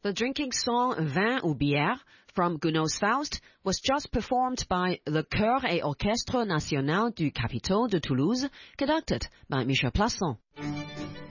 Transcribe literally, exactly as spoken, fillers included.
The drinking song Vin ou Bière from Gounod's Faust was just performed by the Chœur et Orchestre National du Capitole de Toulouse, conducted by Michel Plasson.